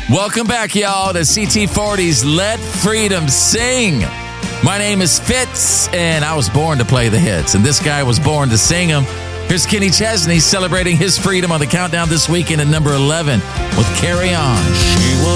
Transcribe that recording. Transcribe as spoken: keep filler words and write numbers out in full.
Welcome back, y'all, to C T forty's Let Freedom Sing. My name is Fitz, and I was born to play the hits, and this guy was born to sing them. Here's Kenny Chesney celebrating his freedom on the countdown this weekend at number eleven with Carry On. She was